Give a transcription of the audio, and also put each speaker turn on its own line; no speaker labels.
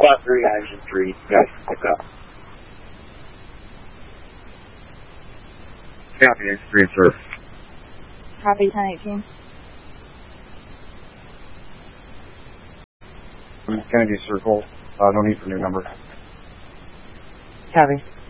Squad 3, Action 3, guys, pick up. Copy, Action 3, sir.
Copy, 1018.
Kennedy Circle, no need for new number.
Copy.